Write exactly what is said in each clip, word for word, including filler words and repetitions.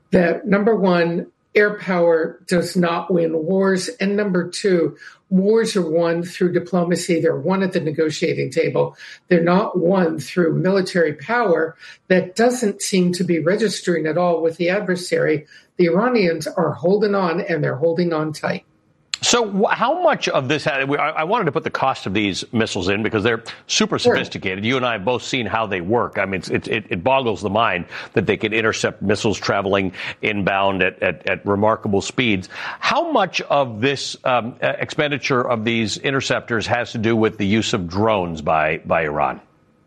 that, number one, air power does not win wars. And number two, wars are won through diplomacy. They're won at the negotiating table. They're not won through military power that doesn't seem to be registering at all with the adversary. The Iranians are holding on, and they're holding on tight. So how much of this, I wanted to put the cost of these missiles in because they're super sophisticated. Sure. You and I have both seen how they work. I mean, it's, it, it boggles the mind that they can intercept missiles traveling inbound at, at, at remarkable speeds. How much of this um, expenditure of these interceptors has to do with the use of drones by, by Iran?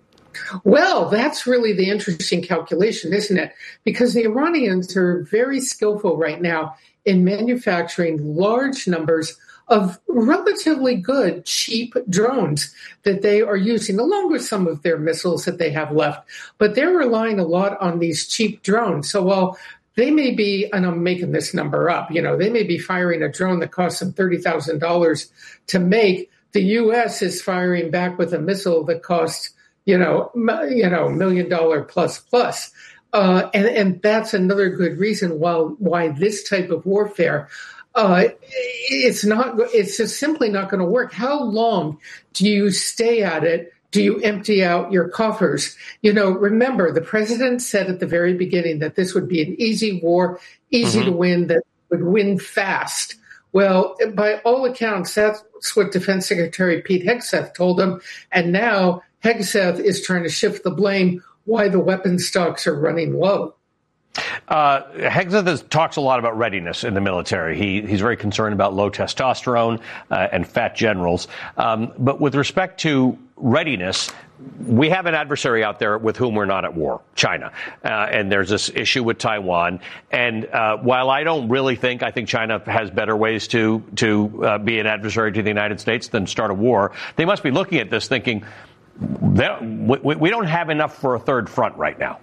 Well, that's really the interesting calculation, isn't it? Because the Iranians are very skillful right now in manufacturing large numbers of relatively good, cheap drones that they are using, along with some of their missiles that they have left. But they're relying a lot on these cheap drones. So while they may be, and I'm making this number up, you know, they may be firing a drone that costs them thirty thousand dollars to make, the U S is firing back with a missile that costs, you know, m- you know, million dollar plus plus. Uh, and, and that's another good reason why, why this type of warfare, uh, it's not, it's just simply not going to work. How long do you stay at it? Do you empty out your coffers? You know, remember, the president said at the very beginning that this would be an easy war, easy mm-hmm. to win, that would win fast. Well, by all accounts, that's what Defense Secretary Pete Hegseth told him. And now Hegseth is trying to shift the blame why the weapon stocks are running low. Uh, Hegseth talks a lot about readiness in the military. He, he's very concerned about low testosterone uh, and fat generals. Um, but with respect to readiness, we have an adversary out there with whom we're not at war, China. Uh, and there's this issue with Taiwan. And uh, while I don't really think, I think China has better ways to, to uh, be an adversary to the United States than start a war, they must be looking at this thinking, we, we don't have enough for a third front right now.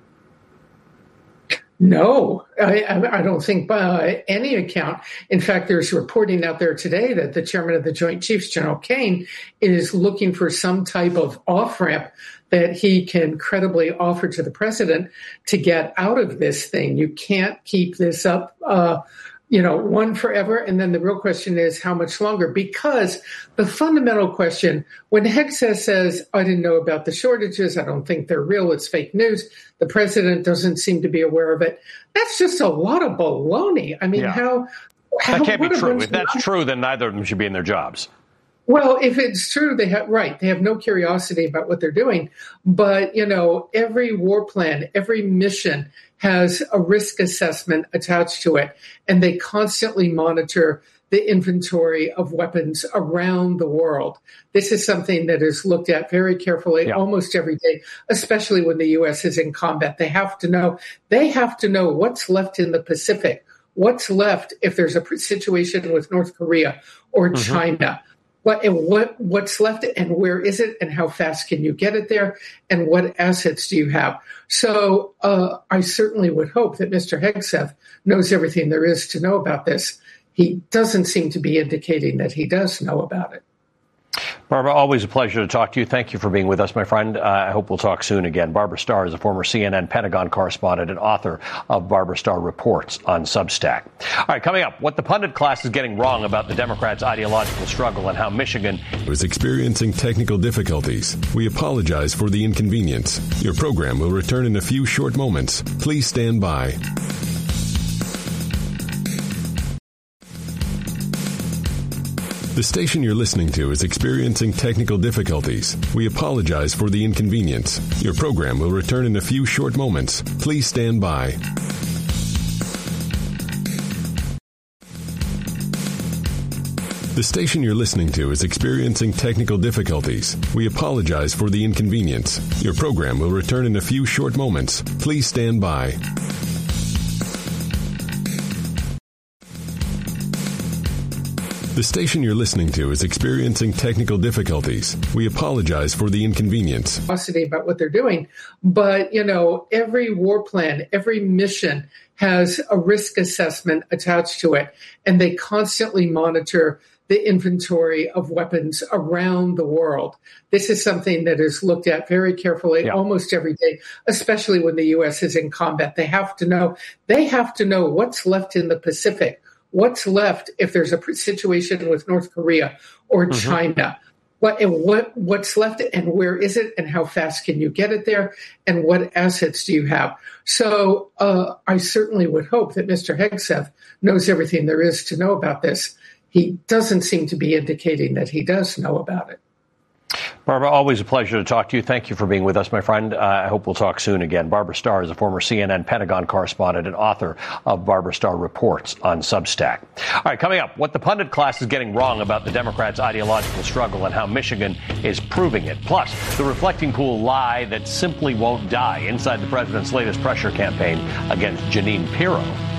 No, I, I don't think by any account. In fact, there's reporting out there today that the chairman of the Joint Chiefs, General Kane, is looking for some type of off-ramp that he can credibly offer to the president to get out of this thing. You can't keep this up, uh, you know, one forever. And then the real question is how much longer? Because the fundamental question, when Hegseth says, I didn't know about the shortages, I don't think they're real, it's fake news, the president doesn't seem to be aware of it. That's just a lot of baloney. I mean, yeah. how, how... That can't be true. If that's true, then neither of them should be in their jobs. Well, if it's true, they have, right, they have no curiosity about what they're doing. But, you know, every war plan, every mission has a risk assessment attached to it, and they constantly monitor the inventory of weapons around the world. This is something that is looked at very carefully yeah. almost every day, especially when the U S is in combat. They have to know, they have to know what's left in the Pacific, what's left if there's a situation with North Korea or mm-hmm. China. What and what what's left and where is it and how fast can you get it there and what assets do you have? So uh, I certainly would hope that Mister Hegseth knows everything there is to know about this. He doesn't seem to be indicating that he does know about it. Barbara, always a pleasure to talk to you. Thank you for being with us, my friend. Uh, I hope we'll talk soon again. Barbara Starr is a former C N N Pentagon correspondent and author of Barbara Starr Reports on Substack. All right, coming up, what the pundit class is getting wrong about the Democrats' ideological struggle and how Michigan is experiencing technical difficulties. We apologize for the inconvenience. Your program will return in a few short moments. Please stand by. The station you're listening to is experiencing technical difficulties. We apologize for the inconvenience. Your program will return in a few short moments. Please stand by. The station you're listening to is experiencing technical difficulties. We apologize for the inconvenience. Your program will return in a few short moments. Please stand by. The station you're listening to is experiencing technical difficulties. We apologize for the inconvenience. About what they're doing, but you know, every war plan, every mission has a risk assessment attached to it, and they constantly monitor the inventory of weapons around the world. This is something that is looked at very carefully yeah. almost every day, especially when the U S is in combat. They have to know, they have to know what's left in the Pacific, what's left if there's a situation with North Korea or mm-hmm. China. What and what what's left and where is it and how fast can you get it there and what assets do you have? So uh, I certainly would hope that Mister Hegseth knows everything there is to know about this. He doesn't seem to be indicating that he does know about it. Barbara, always a pleasure to talk to you. Thank you for being with us, my friend. Uh, I hope we'll talk soon again. Barbara Starr is a former C N N Pentagon correspondent and author of Barbara Starr Reports on Substack. All right, coming up, what the pundit class is getting wrong about the Democrats' ideological struggle and how Michigan is proving it. Plus, the reflecting pool lie that simply won't die inside the president's latest pressure campaign against Jeanine Pirro.